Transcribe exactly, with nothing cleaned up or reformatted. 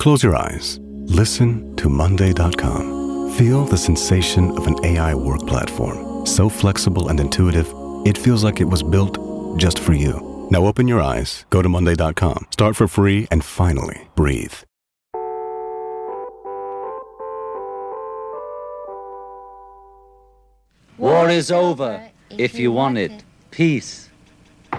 Close your eyes. Listen to Monday dot com. Feel the sensation of an A I work platform. So flexible and intuitive, it feels like it was built just for you. Now open your eyes, go to Monday dot com, start for free, and finally breathe. War is over if you want it. Peace.